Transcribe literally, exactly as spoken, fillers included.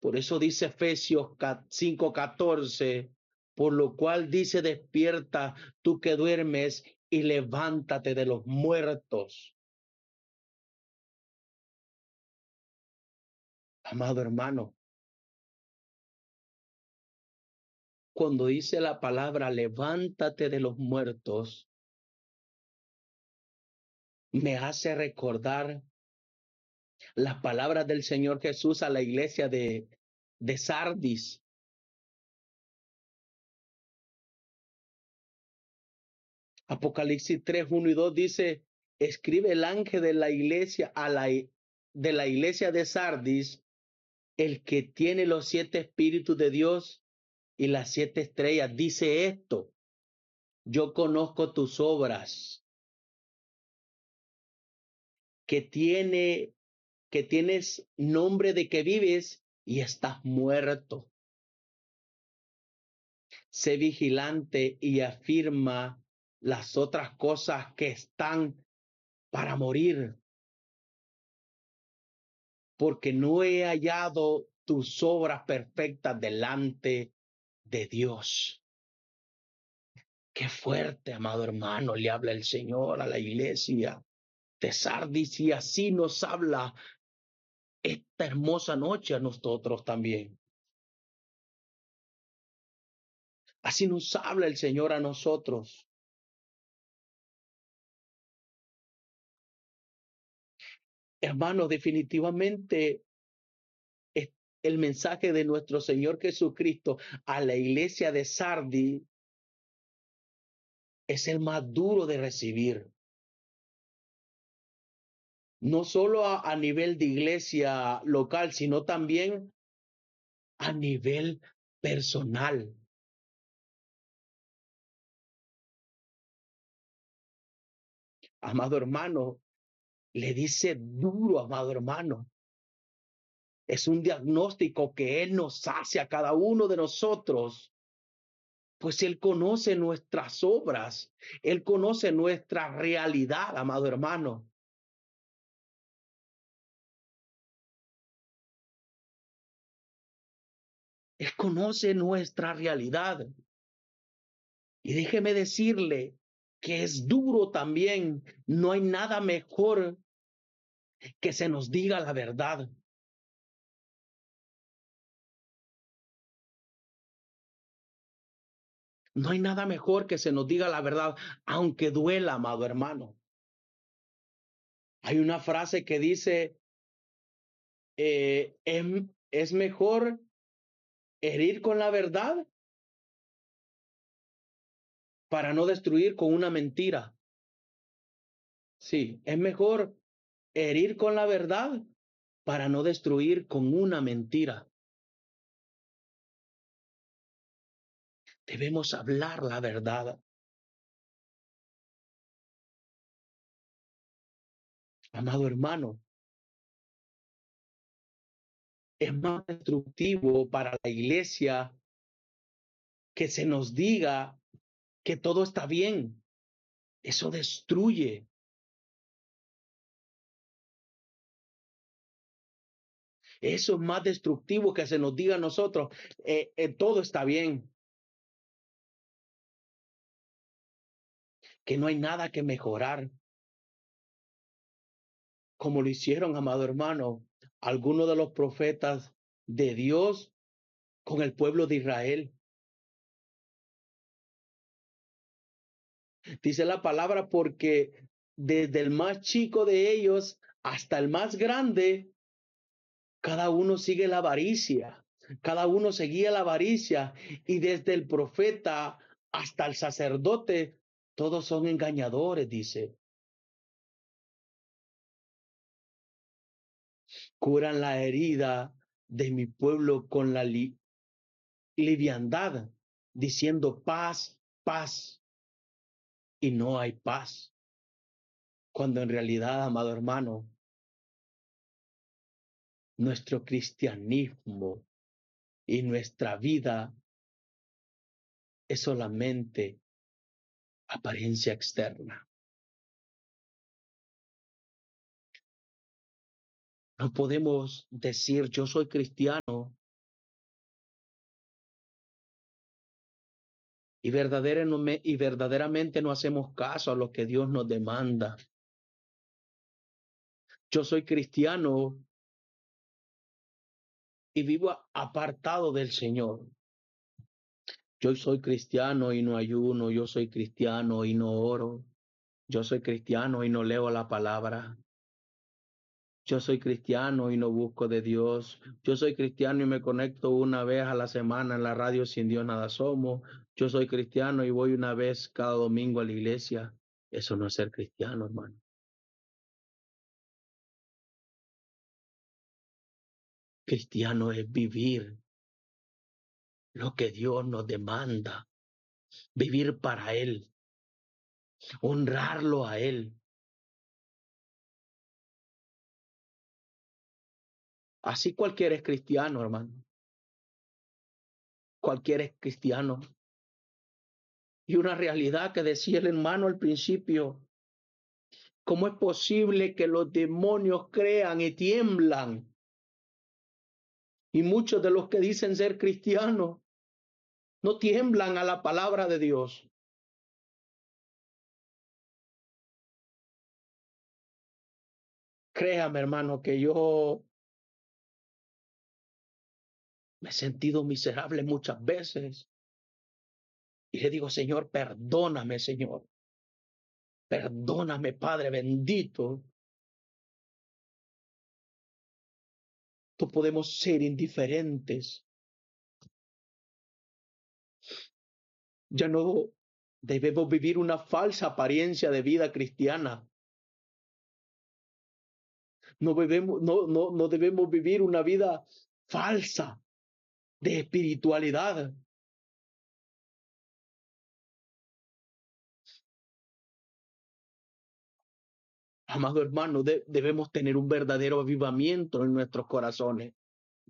Por eso dice Efesios cinco catorce, por lo cual dice, despierta tú que duermes y levántate de los muertos. Amado hermano, cuando dice la palabra levántate de los muertos, me hace recordar las palabras del Señor Jesús a la iglesia de, de Sardis. Apocalipsis tres, uno y dos dice, escribe el ángel de la iglesia a la, de la iglesia de Sardis, el que tiene los siete espíritus de Dios y las siete estrellas, dice esto: yo conozco tus obras, que tiene, que tienes nombre de que vives y estás muerto. Sé vigilante y afirma las otras cosas que están para morir, porque no he hallado tus obras perfectas delante de Dios. Qué fuerte, amado hermano, le habla el Señor a la iglesia de Sardis, y así nos habla esta hermosa noche a nosotros también. Así nos habla el Señor a nosotros. Hermanos, definitivamente el mensaje de nuestro Señor Jesucristo a la iglesia de Sardis es el más duro de recibir. No solo a, a nivel de iglesia local, sino también a nivel personal. Amado hermano, le dice duro, amado hermano. Es un diagnóstico que Él nos hace a cada uno de nosotros, pues Él conoce nuestras obras, Él conoce nuestra realidad, amado hermano. Él conoce nuestra realidad. Y déjeme decirle que es duro también. No hay nada mejor que se nos diga la verdad. No hay nada mejor que se nos diga la verdad, aunque duela, amado hermano. Hay una frase que dice, eh, es, es mejor herir con la verdad para no destruir con una mentira. Sí, es mejor herir con la verdad para no destruir con una mentira. Debemos hablar la verdad. Amado hermano, es más destructivo para la iglesia que se nos diga que todo está bien. Eso destruye. Eso es más destructivo que se nos diga a nosotros, eh, eh, todo está bien. Que no hay nada que mejorar. Como lo hicieron, amado hermano, algunos de los profetas de Dios con el pueblo de Israel. Dice la palabra, porque desde el más chico de ellos hasta el más grande, cada uno sigue la avaricia, cada uno seguía la avaricia, y desde el profeta hasta el sacerdote, todos son engañadores, dice. Curan la herida de mi pueblo con la li liviandad, diciendo paz, paz, y no hay paz. Cuando en realidad, amado hermano, nuestro cristianismo y nuestra vida es solamente apariencia externa. No podemos decir yo soy cristiano y, verdaderamente, y verdaderamente no hacemos caso a lo que Dios nos demanda. Yo soy cristiano y vivo apartado del Señor. Yo soy cristiano y no ayuno, yo soy cristiano y no oro, yo soy cristiano y no leo la palabra. Yo soy cristiano y no busco de Dios. Yo soy cristiano y me conecto una vez a la semana en la radio Sin Dios Nada Somos. Yo soy cristiano y voy una vez cada domingo a la iglesia. Eso no es ser cristiano, hermano. Cristiano es vivir lo que Dios nos demanda. Vivir para Él. Honrarlo a Él. Así cualquiera es cristiano, hermano. Cualquiera es cristiano. Y una realidad que decía el hermano al principio. ¿Cómo es posible que los demonios crean y tiemblan? Y muchos de los que dicen ser cristianos no tiemblan a la palabra de Dios. Créame, hermano, que yo me he sentido miserable muchas veces. Y le digo, Señor, perdóname, Señor. Perdóname, Padre bendito. No podemos ser indiferentes. Ya no debemos vivir una falsa apariencia de vida cristiana. No debemos, no, no, no debemos vivir una vida falsa de espiritualidad. Amado hermano, de, debemos tener un verdadero avivamiento en nuestros corazones.